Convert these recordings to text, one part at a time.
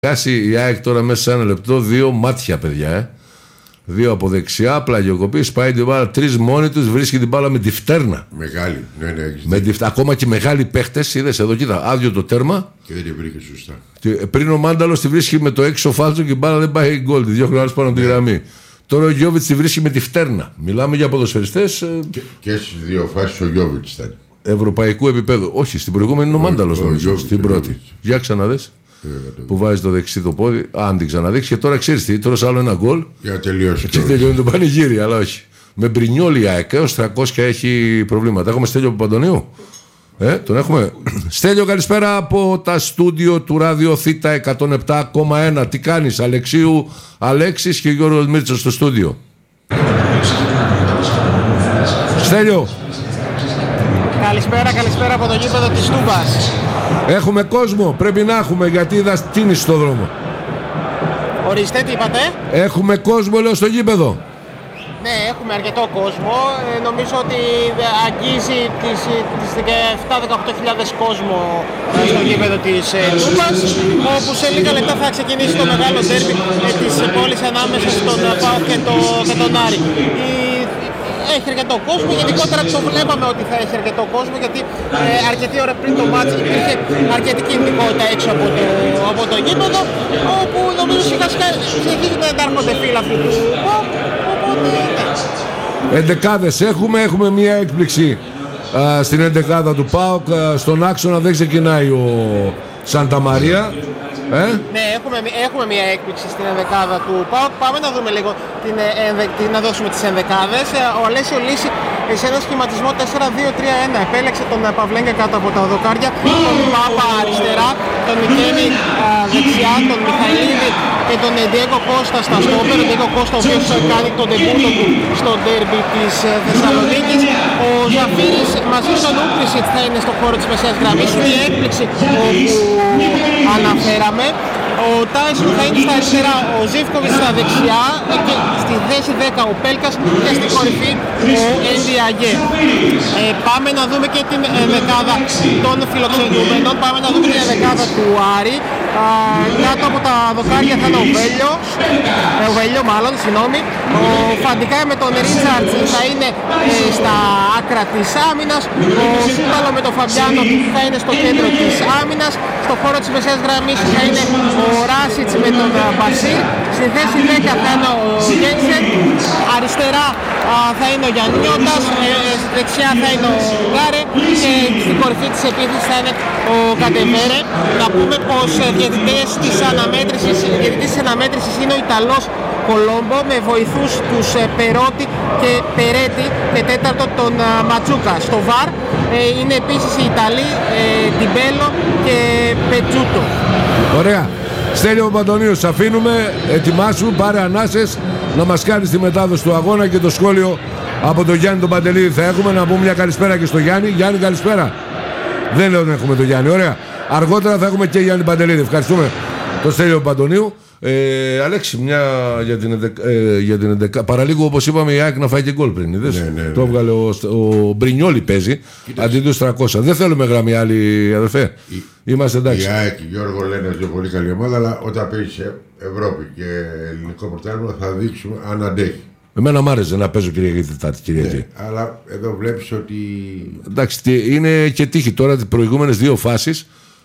Κάσει η ΑΕΚ τώρα μέσα σε ένα λεπτό, δύο μάτια, παιδιά. Δύο από δεξιά, πλαγιοκοπή, σπάει την μπάλα, τρεις μόνοι τους, βρίσκει την μπάλα με τη φτέρνα. Μεγάλη, ναι. Ακόμα και μεγάλοι παίχτες, είδες εδώ, κοίτα, άδειο το τέρμα. Και δεν την βρήκε σωστά. Και πριν ο Μάνταλος τη βρίσκει με το έξω φάλτσο και η μπάλα δεν πάει γκολ. Τη διώχνει άλλος πάνω από τη γραμμή. Τώρα ο Γιώβιτς τη βρίσκει με τη φτέρνα. Μιλάμε για ποδοσφαιριστές. Και στις δύο φάσεις ο Γιώβιτς ήταν. Ευρωπαϊκού επίπεδου. Όχι, στην προηγούμενη είναι ο Μάνταλος, νομίζω. Στην πρώτη. Για ξαναδες. Που βάζει το δεξί το πόδι, αν την ξαναδείξει. Και τώρα ξέρεις τι, τώρα άλλο ένα γκολ. Για να τελειώσει. Και τελειώνει το πανηγύρι, αλλά όχι. Με Μπρινιόλι ΑΕΚ έως 300 έχει προβλήματα. Έχουμε Στέλιο Παπαντονίου. Τον έχουμε. Στέλιο, καλησπέρα από τα στούντιο του Ράδιο Θήτα 107,1. Τι κάνεις, Αλεξίου, Αλέξης και Γιώργος Μίρτσος στο στούντιο. Στέλιο. Καλησπέρα από το γήπεδο της Τούμπας. Έχουμε κόσμο, πρέπει να έχουμε, γιατί είδα κίνηση στο δρόμο. Ορίστε, τι είπατε? Έχουμε κόσμο, λέω, στο γήπεδο. Ναι, έχουμε αρκετό κόσμο. Νομίζω ότι αγγίζει τις 17-18.000 κόσμο στο γήπεδο της Τούμπας, όπου σε λίγα λεπτά θα ξεκινήσει το μεγάλο ντέρμπι της πόλης ανάμεσα στον ΠΑΟΚ και τον Άρη. Έχει αρκετό κόσμο, γενικότερα το βλέπαμε ότι θα έχει αρκετό κόσμο, γιατί αρκετή ώρα πριν το μάτς υπήρχε αρκετή κινητικότητα έξω από το γήπεδο, όπου νομίζω συνεχίζουν να εντάρχονται φύλαθλοι του ΠΑΟΚ, οπότε ναι. Εντεκάδες έχουμε μια έκπληξη στην εντεκάδα του ΠΑΟΚ. Στον άξονα δεν ξεκινάει ο Σάντα Μαρία. Ναι, έχουμε μια έκπληξη στην ενδεκάδα του ΠΑΟΚ. Πάμε να δούμε λίγο να δώσουμε τις ενδεκάδες. Ο Αλέσιο Λύση σε ένα σχηματισμό 4-2-3-1 επέλεξε τον Παυλέγκα κάτω από τα δοκάρια, τον Πάπα αριστερά, τον Μικένη δεξιά, τον Μιχαηλίδη και τον Ντιέγκο Κώστα στα στόπερ. Ο Ντιέγκο Κώστα, ο οποίος κάνει τον ντεμπούτο του στο ντέρμπι της Θεσσαλονίκης. Ο Ζαφύρης μαζί στον Ούκρησιτ θα είναι στο χώρο της μεσαίας γραμμής. Είναι η έκπληξη που αναφέραμε. Ο Τάισον θα είναι στα αριστερά, ο Ζίβκοβιτς στα δεξιά και στη θέση 10 ο Πέλκας και στην κορυφή ο Ενδιαγέ. Πάμε να δούμε και την δεκάδα των φιλοξενούμενων. Πάμε να δούμε την δεκάδα του Άρη. Κάτω από τα δοκάρια θα είναι ο Βέλιο, ο Φαντικά με τον Ρίτσαρτς θα είναι στα άκρα της άμυνας. Ο Σούταλο με τον Φαμπιάνο θα είναι στο κέντρο της άμυνας. Στο χώρο της μεσαίας γραμμής θα είναι ο Ράσιτς με τον Μπασίρ. Στη θέση 10 θα είναι ο Γένσεν. Αριστερά θα είναι ο Γιαννιώτας. Δεξιά θα είναι ο Γκάρε. Και στην κορυφή της επίθεσης θα είναι ο Καντεμέρε. Να πούμε πως διαιτητής της αναμέτρησης είναι ο Ιταλός Κολόμπο, με βοηθούς τους Περότη και Περέτη και τέταρτο τον Ματσούκα. Στο ΒΑΡ είναι επίσης οι Ιταλοί Τιμπέλο και Πετζούτο. Ωραία. Στέλιο Παπαντονίου, σ' αφήνουμε, ετοιμάσου, πάρε ανάσες να μας κάνεις τη μετάδοση του αγώνα και το σχόλιο από τον Γιάννη τον Παντελίδη. Θα έχουμε να πούμε μια καλησπέρα και στο Γιάννη. Γιάννη, καλησπέρα. Δεν λέω να έχουμε τον Γιάννη, ωραία. Αργότερα θα έχουμε και Γιάννη Παντελίδη. Ευχαριστούμε τον Στέλιο Παπαντονίου. Αλέξη, μια για την 11. Παραλίγο, όπως είπαμε, η ΑΕΚ να φάει και γκολ πριν. Ναι. Το έβγαλε ο Μπρινιόλι, παίζει αντί τους 300. Δεν θέλουμε γραμμή άλλη, αδερφέ. Είμαστε εντάξει. Η ΑΕΚ και Γιώργο λένε ότι είναι πολύ καλή ομάδα, αλλά όταν παίζει σε Ευρώπη και ελληνικό πρωτάθλημα θα δείξουμε αν αντέχει. Εμένα μ' άρεσε να παίζω Κυριακή Τετάρτη, Κυριακή. Ναι, αλλά εδώ βλέπεις ότι. Εντάξει, είναι και τύχη τώρα τις προηγούμενες δύο φάσεις.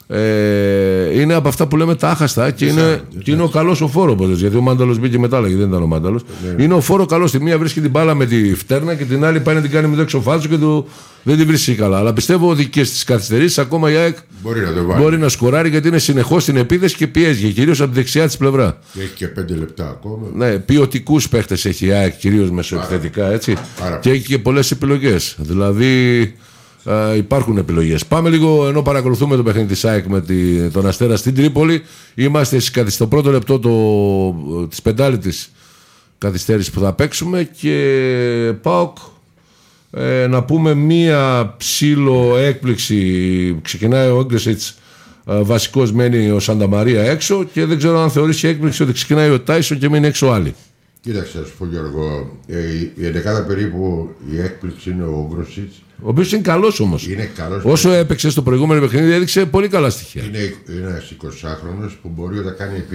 Είναι από αυτά που λέμε τα άχαστα και είναι ο καλός ο φόρο. Γιατί ο Μάνταλος μπήκε μετά, αλλά δεν ήταν ο Μάνταλος. Ναι. Είναι ο φόρο καλός. Τη μία βρίσκει την μπάλα με τη φτέρνα και την άλλη πάει να την κάνει με το εξωφάλτσο και δεν την βρίσκει καλά. Αλλά πιστεύω ότι και στις καθυστερήσεις ακόμα η ΑΕΚ μπορεί να σκοράρει, γιατί είναι συνεχώς στην επίθεση και πιέζει, κυρίως από τη δεξιά της πλευρά. Και έχει και 5 λεπτά ακόμα. Ναι, ποιοτικούς παίχτες έχει η ΑΕΚ, κυρίως μεσοεπιθετικά, έτσι. Και έχει και πολλές επιλογές. Δηλαδή. Υπάρχουν επιλογές. Πάμε λίγο, ενώ παρακολουθούμε το παιχνίδι της ΑΕΚ με τον Αστέρα στην Τρίπολη. Είμαστε στο πρώτο λεπτό της πεντάλιτης καθυστέρησης που θα παίξουμε. Και ΠΑΟΚ, να πούμε μία ψήλο έκπληξη. Ξεκινάει ο Όγκρεσιτς, βασικός μένει ο Σάντα Μαρία έξω, και δεν ξέρω αν θεωρείς έκπληξη ότι ξεκινάει ο Τάισον και μένει έξω άλλοι. Κοίταξε, να σου πω, Γιώργο, η 11 περίπου η έκπληξη είναι ο Όγκρεσιτς. Ο οποίος είναι καλός όμως. Όσο έπαιξε στο προηγούμενο παιχνίδι, έδειξε πολύ καλά στοιχεία. Είναι ένας 20χρονος που μπορεί όταν κάνει